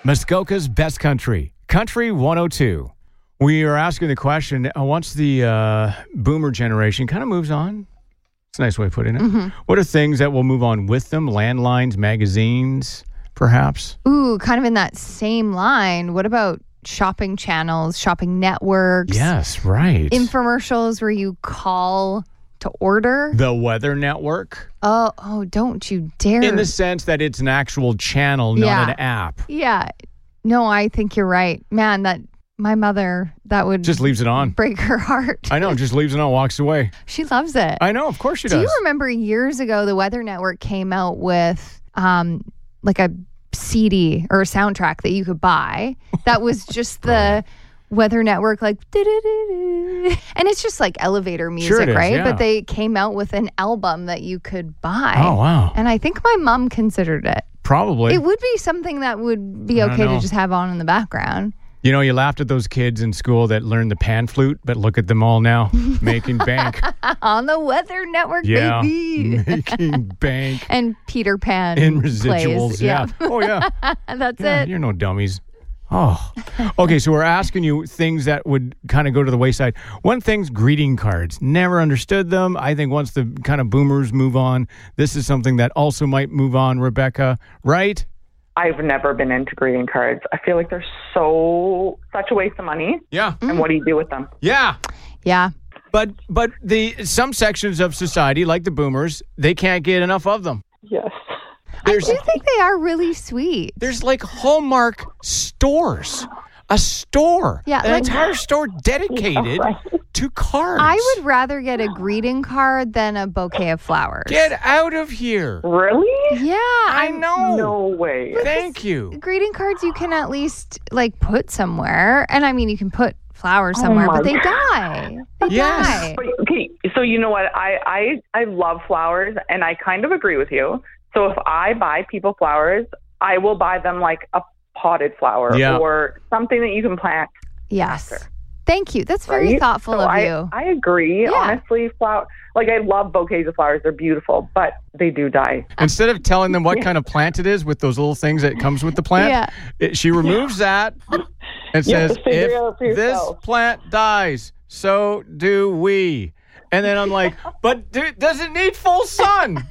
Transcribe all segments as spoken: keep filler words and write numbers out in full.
Muskoka's best country, Country one oh two. We are asking the question, uh, once the uh, boomer generation kind of moves on, it's a nice way of putting it, mm-hmm. what are things that will move on with them? Landlines, magazines, perhaps? Ooh, kind of in that same line. What about shopping channels, shopping networks? Yes, right. Infomercials where you call to order? The Weather Network? Oh, oh, don't you dare. In the sense that it's an actual channel, not yeah. an app. Yeah. No, I think you're right. Man, that my mother, that would just leaves it on. Break her heart. I know, just leaves it on, walks away. She loves it. I know, of course she Do does. Do you remember years ago the Weather Network came out with um like a C D or a soundtrack that you could buy that was just the Weather Network, like, and it's just like elevator music, sure it is, right? yeah. But they came out with an album that you could buy. Oh, wow. And I think my mom considered it. Probably. It would be something that would be okay to just have on in the background. You know, you laughed at those kids in school that learned the pan flute, but look at them all now making bank. On the Weather Network, yeah, baby. Making bank. And Peter Pan in residuals, plays. yeah. yeah. Oh, yeah. That's yeah, it. You're no dummies. Oh, okay. So we're asking you things that would kind of go to the wayside. One thing's greeting cards. Never understood them. I think once the kind of boomers move on, this is something that also might move on, Rebecca, right? I've never been into greeting cards. I feel like they're so, such a waste of money. Yeah. And what do you do with them? Yeah. Yeah. But but the some sections of society, like the boomers, they can't get enough of them. Yes. There's, I do think they are really sweet. There's like Hallmark stores. A store. Yeah, An like, entire store dedicated right. to cards. I would rather get a greeting card than a bouquet of flowers. Get out of here. Really? Yeah. I I'm, know. No way. Thank you. Greeting cards you can at least like put somewhere. And I mean, you can put flowers somewhere, oh but they God. die. They Yes. die. But, okay, so you know what? I, I, I love flowers, and I kind of agree with you. So if I buy people flowers, I will buy them like a potted flower yeah. or something that you can plant. Yes. After. Thank you. That's very right? thoughtful so of I, you. I agree. Yeah. Honestly, flower like I love bouquets of flowers. They're beautiful, but they do die. Instead of telling them what kind of plant it is with those little things that comes with the plant, Yeah. it, she removes that and You have says, to figure it if out for this yourself." plant dies, so do we. And then I'm like, but do, does it need full sun?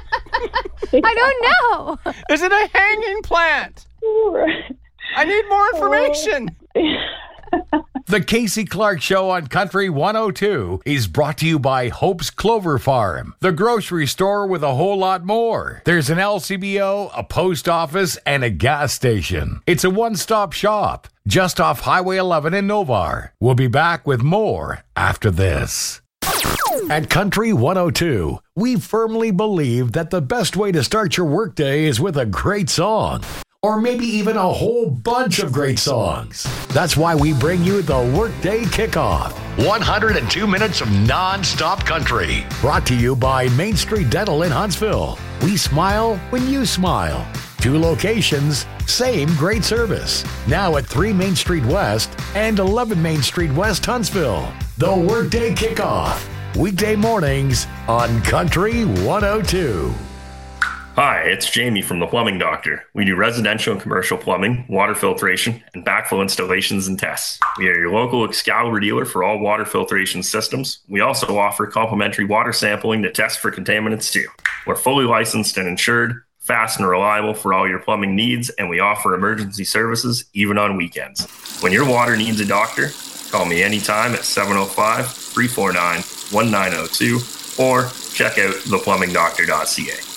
I don't know. Is it a hanging plant? I need more information. The Casey Clark Show on Country one oh two is brought to you by Hope's Clover Farm, the grocery store with a whole lot more. There's an L C B O, a post office, and a gas station. It's a one-stop shop just off Highway eleven in Novar. We'll be back with more after this. At Country one oh two, we firmly believe that the best way to start your workday is with a great song. Or maybe even a whole bunch of great songs. That's why we bring you the Workday Kickoff. one hundred two minutes of non-stop country. Brought to you by Main Street Dental in Huntsville. We smile when you smile. Two locations, same great service. Now at three Main Street West and eleven Main Street West, Huntsville. The Workday Kickoff. Weekday mornings on Country one oh two. Hi, it's Jamie from The Plumbing Doctor. We do residential and commercial plumbing, water filtration, and backflow installations and tests. We are your local Excalibur dealer for all water filtration systems. We also offer complimentary water sampling to test for contaminants too. We're fully licensed and insured, fast and reliable for all your plumbing needs, and we offer emergency services even on weekends. When your water needs a doctor, call me anytime at seven oh five, three four nine, one nine oh two or check out the plumbing doctor dot c a.